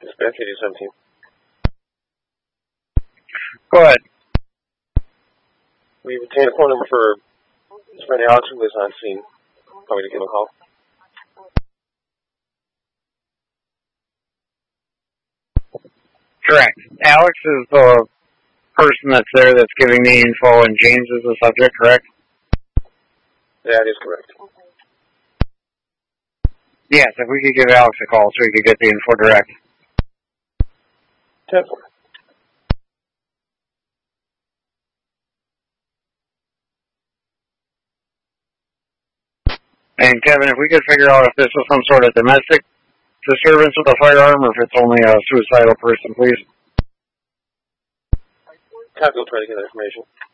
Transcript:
Dispatch 8017. Go ahead. We've obtained a phone number for Friend Alex, who is on scene. Want me to give him a call? Correct. Alex is the person that's there that's giving me info, and James is the subject, correct? That is correct. Yes, if we could give Alex a call so he could get the info direct. 10-4. And Kevin, if we could figure out if this was some sort of domestic disturbance with a firearm or if it's only a suicidal person, please. Copy, we'll try to get that information.